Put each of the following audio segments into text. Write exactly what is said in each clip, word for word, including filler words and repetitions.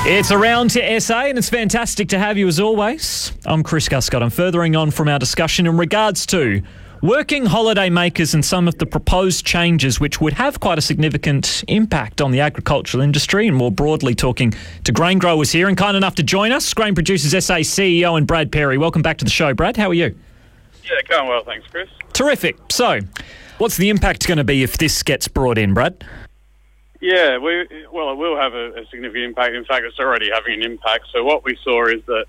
It's Around to S A, and it's fantastic to have you as always. I'm Chris Guscott. I'm furthering on from our discussion in regards to working holiday makers and some of the proposed changes which would have quite a significant impact on the agricultural industry, and more broadly talking to grain growers here. And kind enough to join us, Grain Producers S A C E O and Brad Perry. Welcome back to the show, Brad. How are you? Yeah, going well, thanks, Chris. Terrific. So, what's the impact going to be if this gets brought in, Brad? Yeah, we well, it will have a, a significant impact. In fact, it's already having an impact. So what we saw is that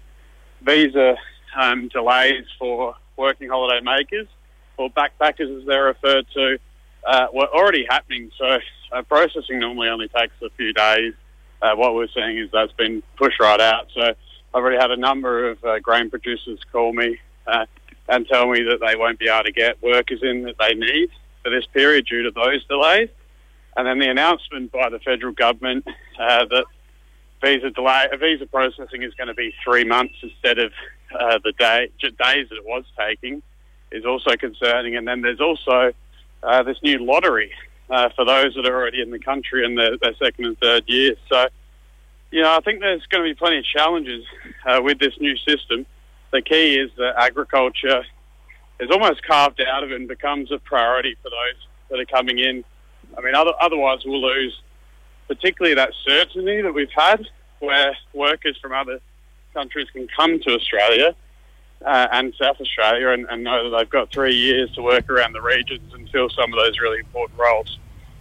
visa um, delays for working holiday makers, or backpackers as they're referred to, uh, were already happening. So uh, processing normally only takes a few days. Uh, what we're seeing is that's been pushed right out. So I've already had a number of uh, grain producers call me uh, and tell me that they won't be able to get workers in that they need for this period due to those delays. And then the announcement by the federal government uh, that visa delay, visa processing is going to be three months instead of uh, the day, days that it was taking is also concerning. And then there's also uh, this new lottery uh, for those that are already in the country in their, their second and third year. So, you know, I think there's going to be plenty of challenges uh, with this new system. The key is that agriculture is almost carved out of it and becomes a priority for those that are coming in. I mean, other, otherwise we'll lose particularly that certainty that we've had where workers from other countries can come to Australia uh, and South Australia and, and know that they've got three years to work around the regions and fill some of those really important roles.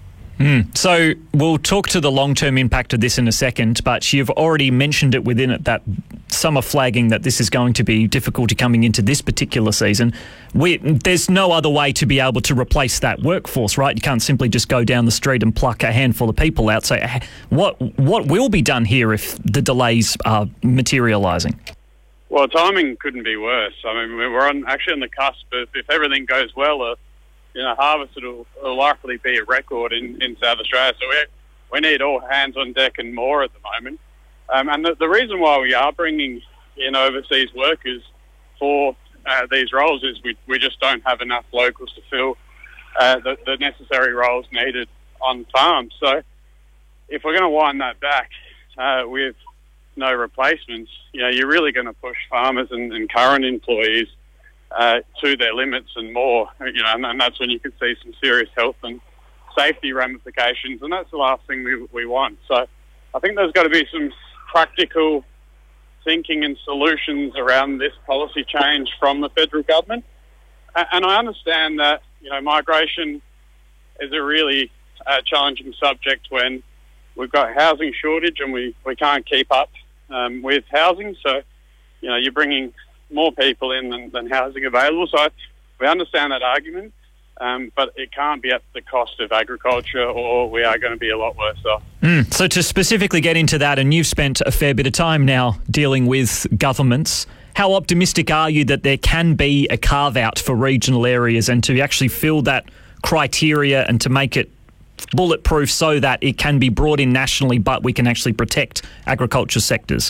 Mm. So we'll talk to the long-term impact of this in a second, but you've already mentioned it within it that some are flagging that this is going to be difficulty coming into this particular season. We, there's no other way to be able to replace that workforce, right? You can't simply just go down the street and pluck a handful of people out. So what what will be done here if the delays are materialising? Well, timing couldn't be worse. I mean, we're on actually on the cusp of, if everything goes well, uh, you know, harvest will, will likely be a record in, in South Australia. So we we need all hands on deck and more at the moment. Um, and the, the reason why we are bringing in overseas workers for uh, these roles is we we just don't have enough locals to fill uh, the, the necessary roles needed on farms. So if we're going to wind that back uh, with no replacements, you know, you're really going to push farmers and, and current employees Uh, to their limits and more, you know, and, and that's when you can see some serious health and safety ramifications, and that's the last thing we, we want. So I think there's got to be some practical thinking and solutions around this policy change from the federal government. And, and I understand that, you know, migration is a really uh, challenging subject when we've got housing shortage and we, we can't keep up um, with housing. So, you know, you're bringing more people in than, than housing available. So we understand that argument, um, but it can't be at the cost of agriculture or we are going to be a lot worse off. Mm. So to specifically get into that, and you've spent a fair bit of time now dealing with governments, how optimistic are you that there can be a carve-out for regional areas and to actually fill that criteria and to make it bulletproof so that it can be brought in nationally but we can actually protect agriculture sectors?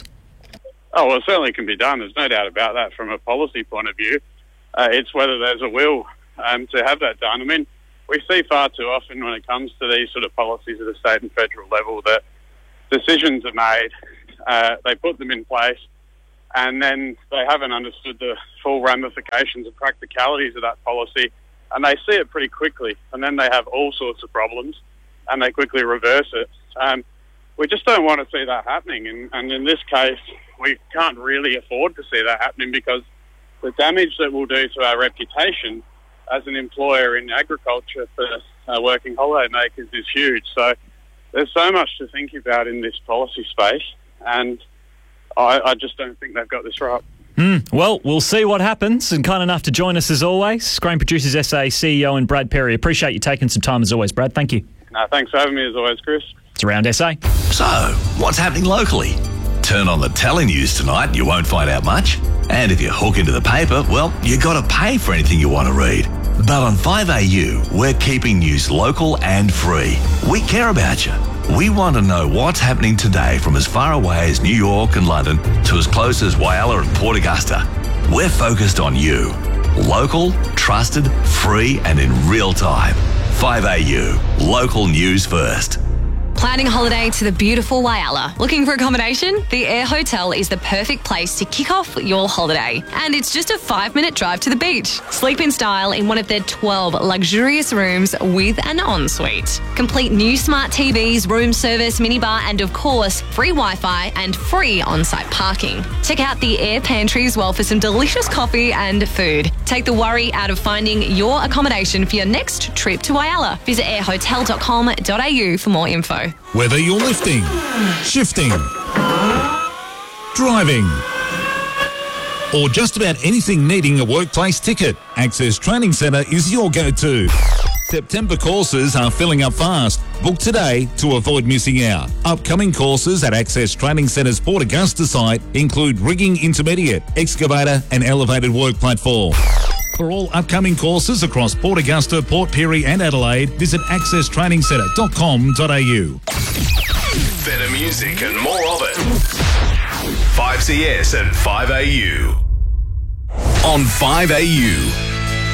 Oh, well, it certainly can be done. There's no doubt about that from a policy point of view. Uh, it's whether there's a will um, to have that done. I mean, we see far too often when it comes to these sort of policies at the state and federal level that decisions are made, uh, they put them in place, and then they haven't understood the full ramifications and practicalities of that policy, and they see it pretty quickly, and then they have all sorts of problems, and they quickly reverse it. Um, we just don't want to see that happening, and, and in this case, we can't really afford to see that happening because the damage that we'll do to our reputation as an employer in agriculture for uh, working holiday makers is huge. So there's so much to think about in this policy space, and I, I just don't think they've got this right. Mm, well, we'll see what happens, and kind enough to join us as always, Grain Producers S A C E O and Brad Perry. Appreciate you taking some time as always, Brad. Thank you. No, thanks for having me as always, Chris. It's Around S A. So, what's happening locally? Turn on the telly news tonight, you won't find out much. And if you hook into the paper, well, you got to pay for anything you want to read. But on five A U, we're keeping news local and free. We care about you. We want to know what's happening today from as far away as New York and London to as close as Whyalla and Port Augusta. We're focused on you. Local, trusted, free and in real time. five A U, local news first. Planning a holiday to the beautiful Whyalla. Looking for accommodation? The Air Hotel is the perfect place to kick off your holiday. And it's just a five-minute drive to the beach. Sleep in style in one of their twelve luxurious rooms with an ensuite. Complete new smart T Vs, room service, minibar, and of course, free Wi-Fi and free on-site parking. Check out the Air Pantry as well for some delicious coffee and food. Take the worry out of finding your accommodation for your next trip to Whyalla. Visit air hotel dot com dot a u for more info. Whether you're lifting, shifting, driving, or just about anything needing a workplace ticket, Access Training Centre is your go-to. September courses are filling up fast. Book today to avoid missing out. Upcoming courses at Access Training Centre's Port Augusta site include rigging intermediate, excavator and elevated work platform. For all upcoming courses across Port Augusta, Port Pirie and Adelaide, visit access training centre dot com dot a u. Better music and more of it. five C S and five A U. On five A U.